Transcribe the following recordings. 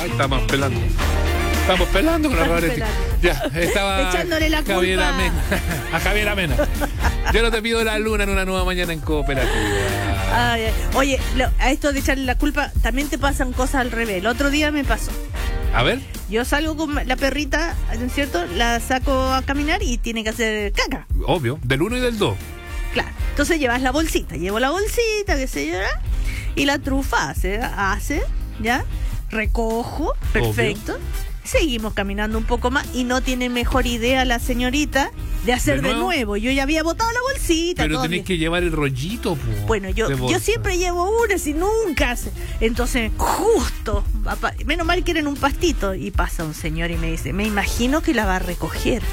Ay, estamos pelando. Estamos pelando con la Raretti. Ya, estaba echándole la Javier culpa Amena. A Javier Amena. Yo no te pido la luna en una nueva mañana en cooperativa. Ay, ay. Oye, a esto de echarle la culpa, también te pasan cosas al revés. El otro día me pasó. A ver. Yo salgo con la perrita, ¿no es cierto? La saco a caminar y tiene que hacer caca. Obvio, del 1 y del 2. Claro. Entonces llevas la bolsita. Llevo la bolsita, qué sé yo, ¿verdad? Y la trufa hace, ¿ya? Recojo, perfecto. Obvio. Seguimos caminando un poco más y no tiene mejor idea la señorita de hacer de nuevo. Yo ya había botado la bolsita. Pero tenés que llevar el rollito, po. Bueno, yo siempre llevo una, si nunca hace. Entonces, justo, menos mal que era en un pastito. Y pasa un señor y me dice, me imagino que la va a recoger.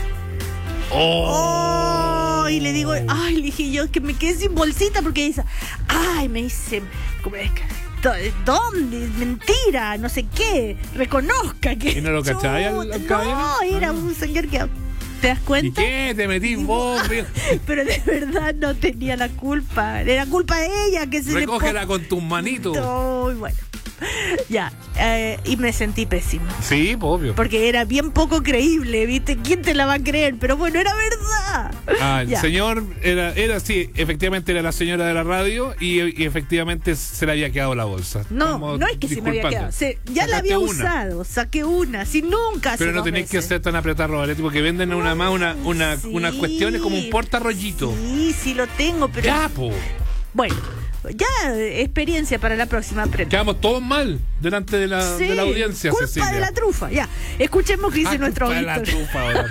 Y le digo, le dije yo que me quedé sin bolsita porque dice, me dice, ¿dónde? Mentira, no sé qué, reconozca que... ¿Y no lo cachai al caballero? No, era un señor que... ¿Te das cuenta? ¿Y qué? Te metí vos, pero de verdad no tenía la culpa. Era culpa de ella que se recógela con tus manitos. Muy bueno. Ya, y me sentí pésimo. Sí, obvio. Porque era bien poco creíble, ¿viste? ¿Quién te la va a creer? Pero bueno, era verdad. El señor era sí, efectivamente era la señora de la radio y efectivamente se le había quedado la bolsa. No es que se me había quedado. Ya la había usado, saqué una, si nunca. Pero no tenés que ser tan apretado, Roberto, porque venden unas cuestiones como un portarrollito. Sí, lo tengo, pero... Ya, po. Bueno, ya experiencia para la próxima premio. Quedamos todos mal delante de la audiencia, culpa Cecilia. de la trufa, ya. Escuchemos qué dice nuestro Víctor.